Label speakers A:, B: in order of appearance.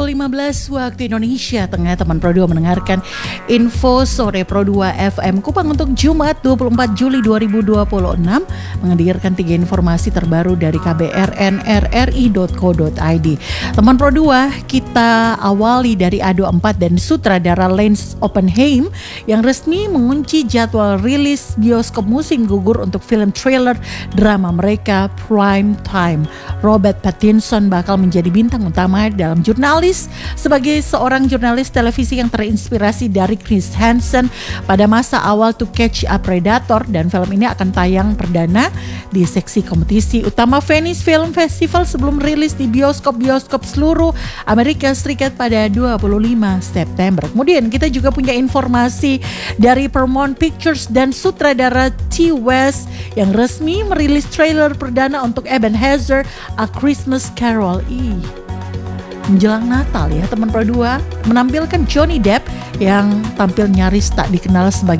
A: pukul 15 waktu Indonesia Tengah, teman Pro 2 mendengarkan Info Sore Pro 2 FM Kupang untuk Jumat 24 Juli 2026, menghadirkan 3 informasi terbaru dari kbrnrri.co.id. Teman Pro 2, kita awali dari Ado 4 dan sutradara Lance Oppenheim yang resmi mengunci jadwal rilis bioskop musim gugur untuk film trailer drama mereka Prime Time. Robert Pattinson bakal menjadi bintang utama dalam Jurnalis sebagai seorang jurnalis televisi yang terinspirasi dari Chris Hansen pada masa awal To Catch a Predator, dan film ini akan tayang perdana di seksi kompetisi utama Venice Film Festival sebelum rilis di bioskop-bioskop seluruh Amerika Serikat pada 25 September. Kemudian kita juga punya informasi dari Paramount Pictures dan sutradara T. West yang resmi merilis trailer perdana untuk Ebenezer A Christmas Carol. Menjelang Natal ya teman Pro 2, menampilkan Johnny Depp yang tampil nyaris tak dikenal sebagai